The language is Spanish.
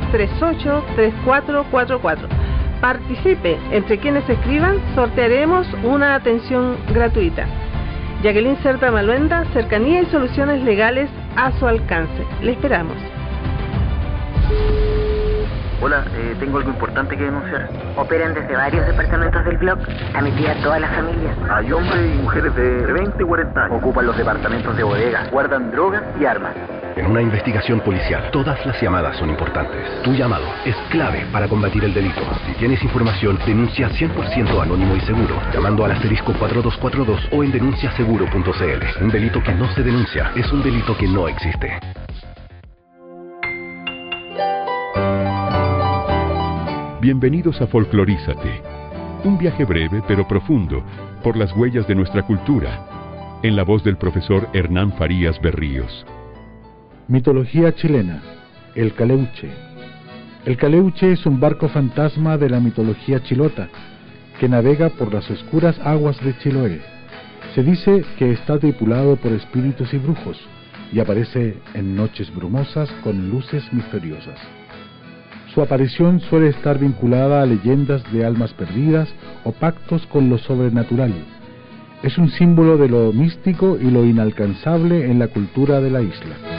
383444. Participe, entre quienes escriban sortearemos una atención gratuita. Jacqueline Cerda Maluenda, cercanía y soluciones legales a su alcance. Le esperamos. Hola, tengo algo importante que denunciar. Operan desde varios departamentos del blog, a mi tía toda la familia. Hay hombres y mujeres de 20 y 40 años. Ocupan los departamentos de bodega, guardan drogas y armas. En una investigación policial, todas las llamadas son importantes. Tu llamado es clave para combatir el delito. Si tienes información, denuncia 100% anónimo y seguro, llamando al asterisco 4242 o en denunciaseguro.cl. Un delito que no se denuncia es un delito que no existe. Bienvenidos a Folclorízate, un viaje breve pero profundo por las huellas de nuestra cultura, en la voz del profesor Hernán Farías Berríos. Mitología chilena, el Caleuche. El Caleuche es un barco fantasma de la mitología chilota, que navega por las oscuras aguas de Chiloé. Se dice que está tripulado por espíritus y brujos, y aparece en noches brumosas con luces misteriosas. Su aparición suele estar vinculada a leyendas de almas perdidas o pactos con lo sobrenatural. Es un símbolo de lo místico y lo inalcanzable en la cultura de la isla.